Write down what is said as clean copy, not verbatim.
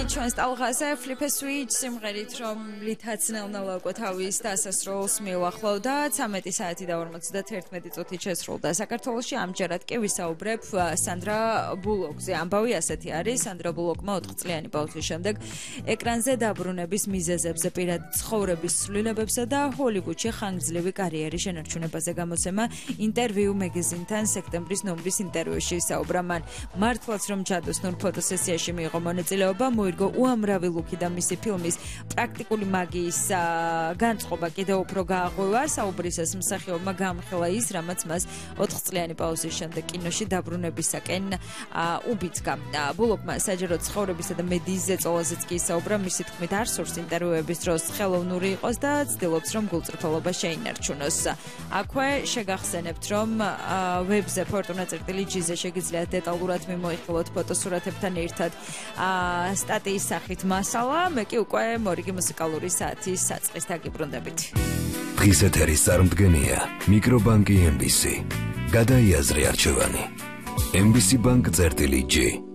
ჩვენს ტალღაზე Flip a Switch სიმღერით, რომლითაც ნელ-ნელა უკვე თავის დასასრულს მიუახლოვდა. 13 საათი და 51 წუთი შესრულდა. საქართველოში ამჯერად კი ვისაუბრებ სანდრა ბულოკზე. ამბავი ასეთი არის, სანდრა ბულოკმა 4 წლიანი პაუზის შემდეგ ეკრანზე დაბრუნების მიზეზებზე, პირადი ცხოვრების ცვლილებებსა და ჰოლივუდში ხანგრძლივი კარიერის შენარჩუნებაზე გამოცემა ინტერვიუ მაგაზინთან სექტემბრის ნომრის ინტერვიუში ისაუბრა. მან მართლაც რომ ჯადოსნურ ფოტოსესიაში მიიღო მონაწილეობა, მოირგო უამრავი ლუკი და მისი ფილმის პრაქტიკული მაგიის განწყობა კიდევ უფრო გააღვევა. საუბრისას მსახიობმა გამხელა ის, რამაც მას 4 წლიანი პაუზის შემდეგ კინოში დაბრუნებისაკენ უბიძგა. ბულოკმა საჯარო ცხოვრებისა და მედიის ზეწოლაზეც კი ისაუბრა. მისი თქმით, არ სურს ინტერვიუების დროს ხელოვნური იყოს და ცდილობს, რომ გულწრფელობა შეინარჩუნოს. აქვე შეგახსენებთ, რომ ვებზე fortuna.gz-ზე შეგიძლიათ დეტალურად მიმოიხილოთ ფოტოსურათებთან ერთად სტატიის სახით მასალა. მე კი უკვე მორიგი მუსიკალური საათის საწყის დაგიბრუნდებით. დღის ეთერის წარმდგენია მიკრობანკი MBC. გადაიაზრე არჩევანი. MBC Bank წერტილი G.